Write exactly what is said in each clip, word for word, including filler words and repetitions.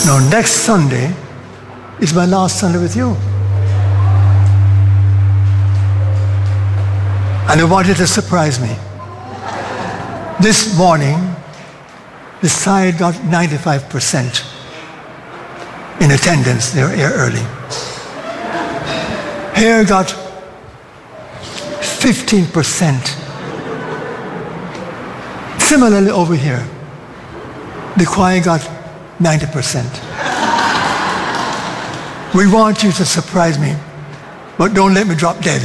Now, next Sunday is my last Sunday with you. And I wanted to surprise me. This morning, the side got ninety-five percent in attendance. They were here early. Here got fifteen percent. Similarly over here, the choir got ninety percent. We want you to surprise me, but don't let me drop dead.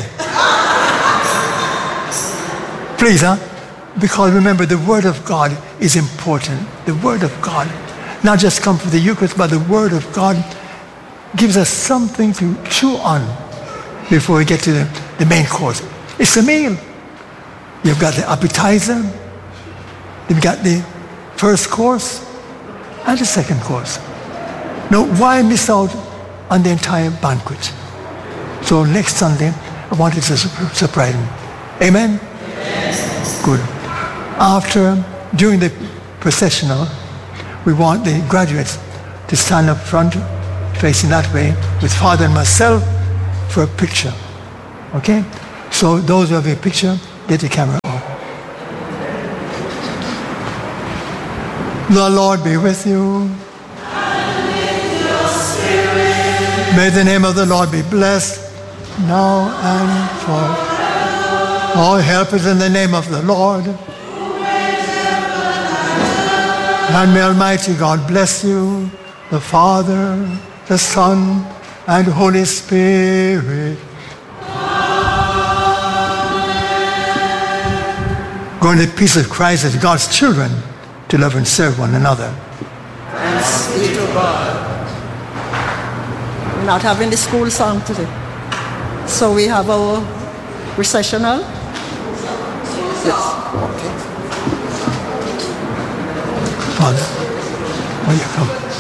Please, huh? Because remember, the Word of God is important. The Word of God, not just come from the Eucharist, but the Word of God gives us something to chew on before we get to the, the main course. It's a meal. You've got the appetizer, you've got the first course, and the second course. Now, why miss out on the entire banquet? So next Sunday, I wanted to surprise me. Amen? Yes. Good. After, during the processional, we want the graduates to stand up front, facing that way, with Father and myself for a picture. Okay? So those who have a picture, get the camera on. The Lord be with you. And with your spirit. May the name of the Lord be blessed now and forever. All help is in the name of the Lord. And may Almighty God bless you, the Father, the Son, and Holy Spirit. Amen. Go in the peace of Christ as God's children to love and serve one another. Thanks be to God. We're not having the school song today. So we have our recessional. Yes. Okay. Father, will you come?